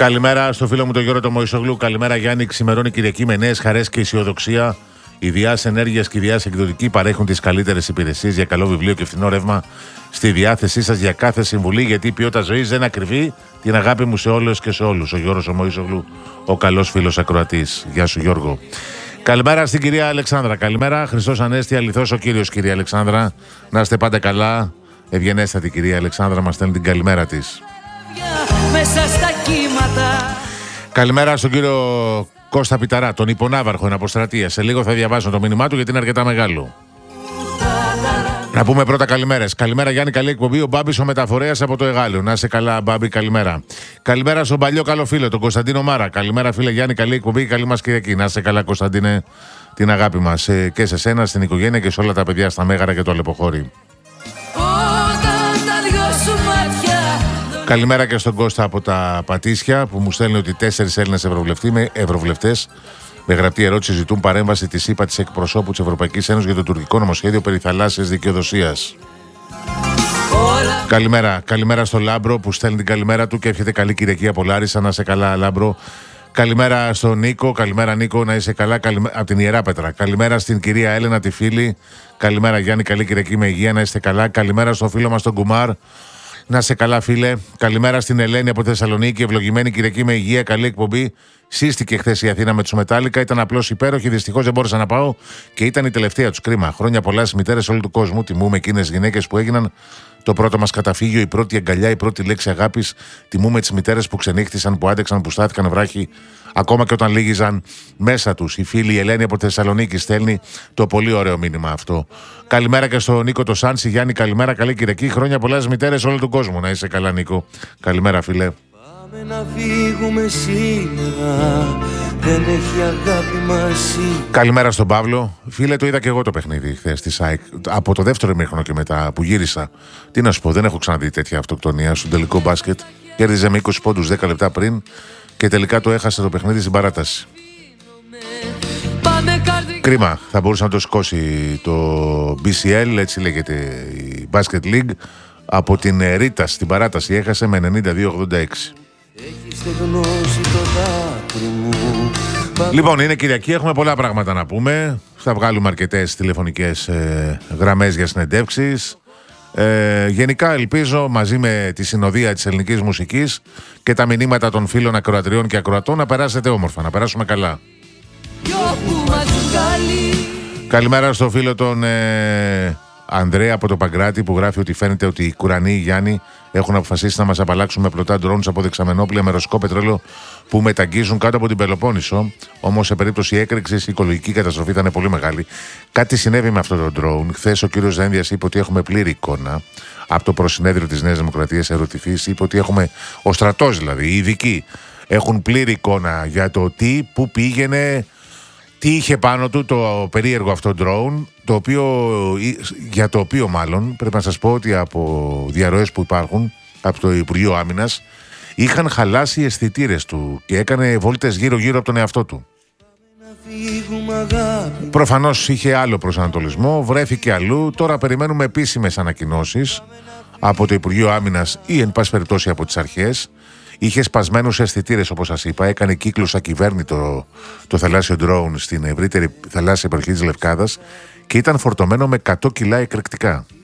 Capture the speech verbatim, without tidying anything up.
Καλημέρα στο φίλο μου τον Γιώργο τον Μωυσογλου. Καλημέρα Γιάννη. Ξημερώνει Κυριακή με νέες χαρές και αισιοδοξία. Η Διάς Ενέργειας και η Διάς Εκδοτική παρέχουν τις καλύτερες υπηρεσίες για καλό βιβλίο και φθηνό ρεύμα στη διάθεσή σας για κάθε συμβουλή. Γιατί η ποιότητα ζωής δεν ακριβεί. Την αγάπη μου σε όλους και σε όλους. Ο Γιώργος ο Μωυσογλου, ο καλός φίλος ακροατής. Γεια σου Γιώργο. Καλημέρα στην κυρία Αλεξάνδρα. Καλημέρα. Χριστός Ανέστη, αληθώς ο Κύριος, κυρία Αλεξάνδρα. Να είστε πάντα καλά. Ευγενέστατη κυρία Αλεξάνδρα, μας στέλνει την καλημέρα της. Μέσα στα κύματα. Καλημέρα στον κύριο Κώστα Πιταρά, τον υπονάβαρχο εν αποστρατεία. Σε λίγο θα διαβάσω το μήνυμά του γιατί είναι αρκετά μεγάλο. Να πούμε πρώτα καλημέρες. Καλημέρα Γιάννη, καλή εκπομπή. Ο Μπάμπης ο μεταφορέας από το Εγάλεο. Να είσαι καλά, Μπάμπη, καλημέρα. Καλημέρα στον παλιό καλό φίλο, τον Κωνσταντίνο Μάρα. Καλημέρα, φίλε Γιάννη, καλή εκπομπή. Καλή μας Κυριακή. Να είσαι καλά, Κωνσταντίνε, την αγάπη μας. Ε, και σε σένα, στην οικογένεια και σε όλα τα παιδιά στα Μέγαρα και το Αλεποχώρι. Καλημέρα και στον Κώστα από τα Πατήσια που μου στέλνει ότι τέσσερις Έλληνες ευρωβουλευτές με γραπτή ερώτηση ζητούν παρέμβαση της ΥΠΑ της εκπροσώπου της Ευρωπαϊκής Ένωσης για το τουρκικό νομοσχέδιο περί θαλάσσιας δικαιοδοσίας. Καλημέρα. Καλημέρα στο Λάμπρο που στέλνει την καλημέρα του και εύχεται καλή Κυριακή από Λάρισα. Να είσαι καλά, Λάμπρο. Καλημέρα στον Νίκο. Καλημέρα, Νίκο, να είσαι καλά. Καλημέρα από την Ιερά Πέτρα. Καλημέρα στην κυρία Έλενα, τη φίλη. Καλημέρα, Γιάννη, καλή Κυριακή με υγεία. Να είστε καλά. Καλημέρα στο φίλο μας τον Κουμάρ. Να είσαι καλά, φίλε. Καλημέρα στην Ελένη από Θεσσαλονίκη. Ευλογημένη Κυριακή με υγεία. Καλή εκπομπή. Σύστηκε χθες η Αθήνα με τους Μετάλλικα. Ήταν απλώς υπέροχη. Δυστυχώς δεν μπόρεσα να πάω και ήταν η τελευταία τους. Κρίμα. Χρόνια πολλά στις μητέρες όλου του κόσμου. Τιμούμε εκείνες τις γυναίκες που έγιναν το πρώτο μας καταφύγιο, η πρώτη αγκαλιά, η πρώτη λέξη αγάπης. Τιμούμε τις μητέρες που ξενύχτησαν, που άντεξαν, που στάθηκαν βράχοι, ακόμα και όταν λίγιζαν μέσα τους. Η φίλη η Ελένη από Θεσσαλονίκη στέλνει το πολύ ωραίο μήνυμα αυτό. Καλημέρα και στον Νίκο το Σάνση. Γιάννη, καλημέρα, καλή Κυριακή. Χρόνια πολλά στις μητέρες όλου του κόσμου. Να είσαι καλά, Νίκο. Καλημέρα, φίλε. Πάμε να φύγουμε σήμερα. Δεν έχει αγάπη μαζί. Καλημέρα στον Παύλο. Φίλε, το είδα και εγώ το παιχνίδι χθες στη ΣΑΕΚ. Από το δεύτερο ημίχρονο και μετά που γύρισα. Τι να σου πω, δεν έχω ξαναδεί τέτοια αυτοκτονία στον τελικό μπάσκετ. Κέρδιζε με είκοσι πόντους δέκα λεπτά πριν και τελικά το έχασε το παιχνίδι στην παράταση. Κρίμα, θα μπορούσε να το σηκώσει το μπι σι ελ, έτσι λέγεται η Basket League. Από την Ρίτα στην παράταση έχασε με ενενήντα δύο ογδόντα έξι. Λοιπόν, είναι Κυριακή, έχουμε πολλά πράγματα να πούμε. Θα βγάλουμε αρκετές τηλεφωνικές ε, γραμμές για συνεντεύξεις. Ε, γενικά ελπίζω μαζί με τη συνοδεία της ελληνικής μουσικής και τα μηνύματα των φίλων ακροατριών και ακροατών να περάσετε όμορφα, να περάσουμε καλά. Καλημέρα στο φίλο τον ε, Ανδρέα από το Παγκράτη που γράφει ότι φαίνεται ότι οι Κουρανοί Γιάννη έχουν αποφασίσει να μας απαλλάξουν με πλωτά ντρόουνς από δεξαμενόπλια με ρωσικό πετρέλαιο που μεταγγίζουν κάτω από την Πελοπόννησο. Όμως σε περίπτωση έκρηξης η οικολογική καταστροφή ήταν πολύ μεγάλη. Κάτι συνέβη με αυτό το ντρόουν. Χθες ο κύριος Ζένδιας είπε ότι έχουμε πλήρη εικόνα. Από το προσυνέδριο της Νέας Δημοκρατίας ερωτηθής είπε ότι έχουμε, ο στρατός δηλαδή, οι ειδικοί έχουν πλήρη εικόνα για το τι, πού πήγαινε, τι είχε πάνω του το περίεργο αυτό drone, το οποίο, για το οποίο μάλλον πρέπει να σας πω ότι από διαρροές που υπάρχουν από το Υπουργείο Άμυνας είχαν χαλάσει οι αισθητήρες του και έκανε βόλτες γύρω-γύρω από τον εαυτό του. Προφανώς είχε άλλο προσανατολισμό, βρέθηκε αλλού. Τώρα περιμένουμε επίσημες ανακοινώσεις από το Υπουργείο Άμυνας ή εν πάση περιπτώσει από τις αρχές. Είχε σπασμένους αισθητήρες όπως σας είπα, έκανε κύκλους ακυβέρνητο το θαλάσσιο drone στην ευρύτερη θαλάσσια περιοχή της Λευκάδας και ήταν φορτωμένο με εκατό κιλά εκρηκτικά.